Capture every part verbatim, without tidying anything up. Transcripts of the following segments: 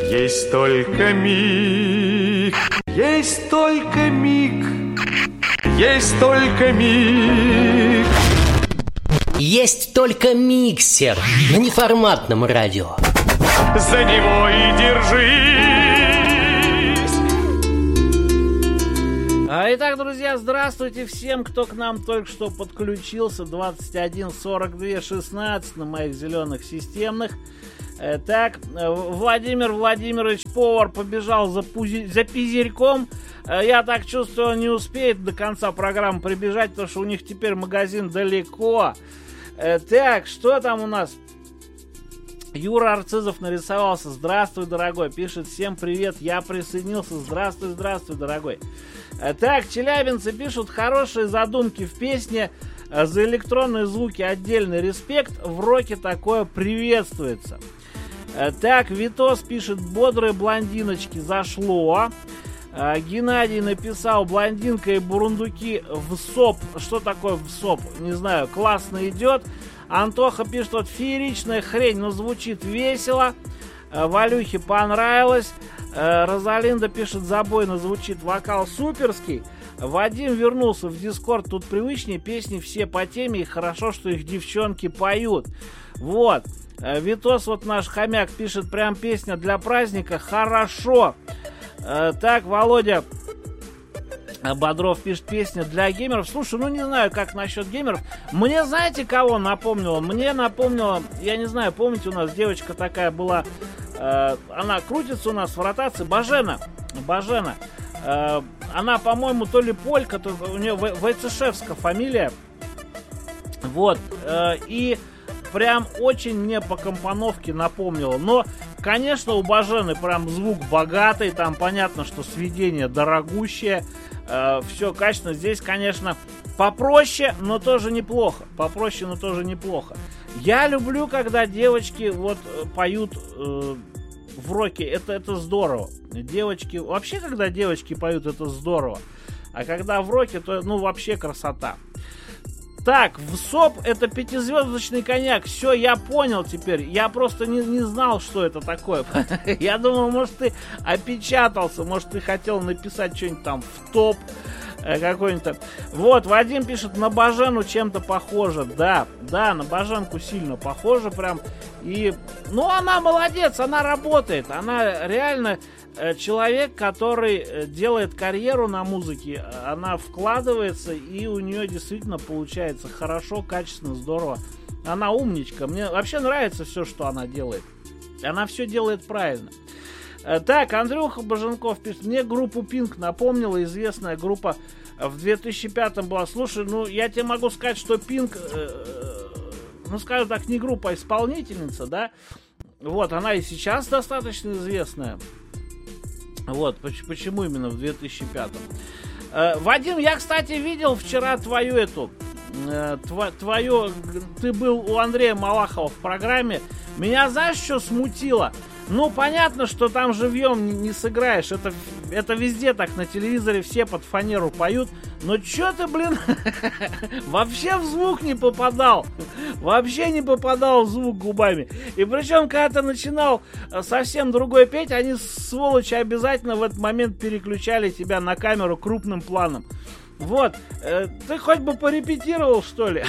Есть только миг, есть только миг, есть только миг. Есть только миксер на неформатном радио. За него и держись. А, итак, друзья, здравствуйте всем, кто к нам только что подключился. двадцать один сорок два шестнадцать на моих зеленых системных. Так, Владимир Владимирович Повар побежал за, пузи... за пизерьком. Я так чувствую, он не успеет до конца программы прибежать, потому что у них теперь магазин далеко. Так, что там у нас? Юра Арцизов нарисовался. Здравствуй, дорогой. Пишет: всем привет, я присоединился. Здравствуй, здравствуй, дорогой. Так, челябинцы пишут: хорошие задумки в песне. За электронные звуки отдельный респект. В роке такое приветствуется. Так, Витос пишет: бодрые блондиночки, зашло. Геннадий написал: блондинка и бурундуки в СОП. Что такое в СОП? Не знаю, классно идет. Антоха пишет: вот фееричная хрень, но звучит весело. Валюхе понравилось. Розалинда пишет: забойно звучит, вокал суперский. Вадим вернулся в Дискорд, тут привычнее, песни все по теме, и хорошо, что их девчонки поют. Вот. Витос, вот наш хомяк, пишет: прям песня для праздника, хорошо. Так, Володя Бодров пишет: песня для геймеров. Слушай, ну не знаю, как насчет геймеров. Мне знаете, кого напомнило? Мне напомнило, я не знаю, помните, у нас девочка такая была, э, она крутится у нас в ротации, Бажена. Бажена. Э, она, по-моему, то ли полька, то у нее Войцешевская фамилия. Вот. Э, и прям очень мне по компоновке напомнило. Но, конечно, у Бажены прям звук богатый. Там понятно, что сведение дорогущее. Э, все качественно. Здесь, конечно, попроще, но тоже неплохо. Попроще, но тоже неплохо. Я люблю, когда девочки вот поют э, в роке. Это, это здорово. Девочки... Вообще, когда девочки поют, это здорово. А когда в роке, то, ну, вообще красота. Так, в СОП это пятизвездочный коньяк. Все, я понял теперь. Я просто не, не знал, что это такое. Я думал, может, ты опечатался. Может, ты хотел написать что-нибудь там в топ какой-нибудь. Вот, Вадим пишет: на Бажену чем-то похоже. Да, да, на Баженку сильно похоже прям. И, ну, она молодец, она работает. Она реально человек, который делает карьеру на музыке. Она вкладывается, и у нее действительно получается хорошо, качественно, здорово. Она умничка. Мне вообще нравится все, что она делает. Она все делает правильно. Так, Андрюха Баженков пишет: мне группу Pink напомнила, известная группа в две тысячи пятом была. Слушай, ну я тебе могу сказать, что Pink, э, ну скажем так, не группа, а исполнительница, да. Вот, она и сейчас достаточно известная. Вот, почему именно в две тысячи пятом. Э, Вадим, я, кстати, видел вчера твою эту, э, тво, твою, ты был у Андрея Малахова в программе. Меня, знаешь, что смутило? Ну, понятно, что там живьем не, не сыграешь. Это, это везде так, на телевизоре все под фанеру поют. Но чё ты, блин, вообще в звук не попадал. Вообще не попадал в звук губами. И причем, когда ты начинал совсем другой петь, они, сволочи, обязательно в этот момент переключали тебя на камеру крупным планом. Вот, э, ты хоть бы порепетировал, что ли?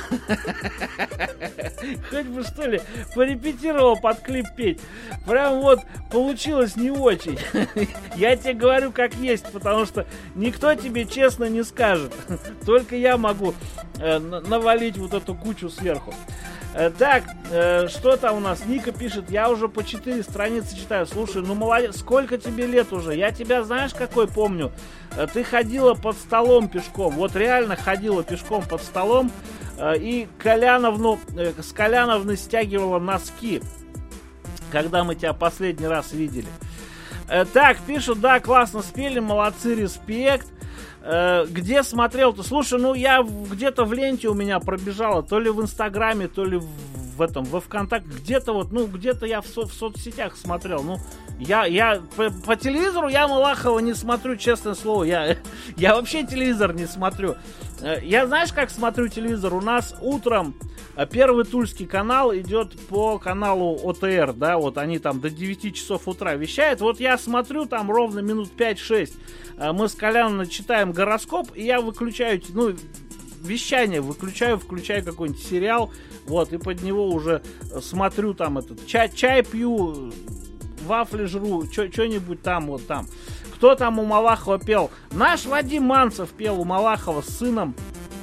Хоть бы, что ли, порепетировал под клип петь. Прям вот получилось не очень. Я тебе говорю как есть, потому что никто тебе честно не скажет. Только я могу э, навалить вот эту кучу сверху. Э, так, э, что там у нас? Ника пишет: я уже по четыре страницы читаю. Слушай, ну молодец, сколько тебе лет уже? Я тебя, знаешь, какой помню? Э, ты ходила под столом пешком. Вот реально ходила пешком под столом. Э, и Коляновну, э, с Коляновны стягивала носки, когда мы тебя последний раз видели. Э, так, пишут: да, классно спели, молодцы, респект. Э, где смотрел-то? Слушай, ну я где-то в ленте у меня пробежало, то ли в Инстаграме, то ли в, в этом, во ВКонтакте, где-то вот, ну где-то я в, со, в соцсетях смотрел. Ну, я, я по, по телевизору я Малахова не смотрю, честное слово, я, я вообще телевизор не смотрю. Э, я знаешь, как смотрю телевизор? У нас утром Первый Тульский канал идет по каналу ОТР, да, вот они там до девяти часов утра вещают. Вот я смотрю, там ровно минут пять-шесть мы с Коляном читаем гороскоп, и я выключаю, ну, вещание выключаю, включаю какой-нибудь сериал, вот, и под него уже смотрю там этот, чай, чай пью, вафли жру, что-нибудь там, вот там. Кто там у Малахова пел? Наш Вадим Манцев пел у Малахова с сыном.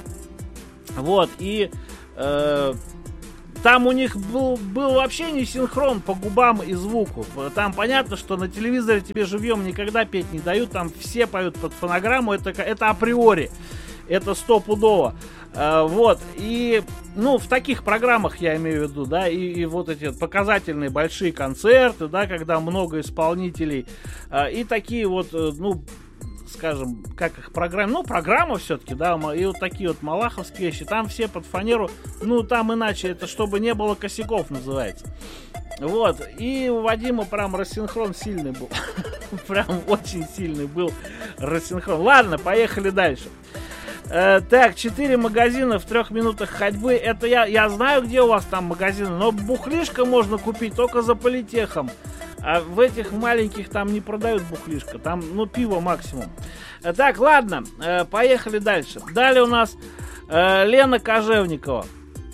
Вот, и э, там у них был, был вообще не синхрон по губам и звуку. Там понятно, что на телевизоре тебе живьем никогда петь не дают, там все поют под фонограмму, это, это априори, это стопудово. Э, вот, и, ну, в таких программах я имею в виду, да, и, и вот эти показательные большие концерты, да, когда много исполнителей, э, и такие вот, э, ну, скажем, как их программа, ну, программа все-таки, да, и вот такие вот малаховские вещи, там все под фанеру, ну, там иначе, это чтобы не было косяков называется. Вот, и у Вадима прям рассинхрон сильный был, прям очень сильный был рассинхрон. Ладно, поехали дальше. Э, так, четыре магазина в трех минутах ходьбы, это я, я знаю, где у вас там магазины, но бухлишко можно купить только за политехом. А в этих маленьких там не продают бухлишко, там, ну, пиво максимум. Так, ладно, э, поехали дальше. Далее у нас э, Лена Кожевникова.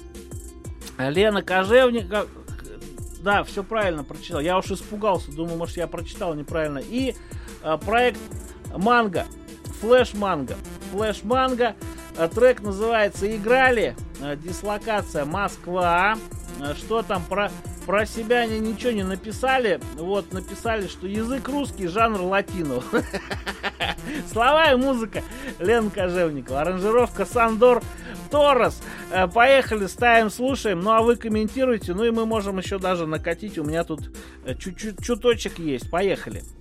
Лена Кожевникова, да, все правильно прочитал. Я уж испугался, думаю, может, я прочитал неправильно. И э, проект Манго, Флэш Манго. Флэш Манго, э, трек называется «Играли», э, дислокация Москва. Э, что там про... Про себя они ничего не написали. Вот, написали, что язык русский, жанр латино. Слова и музыка Лена Кожевникова. Аранжировка Сандор Торрес. Поехали, ставим, слушаем. Ну, а вы комментируйте. Ну, и мы можем еще даже накатить. У меня тут чуть-чуть чуточек есть. Поехали.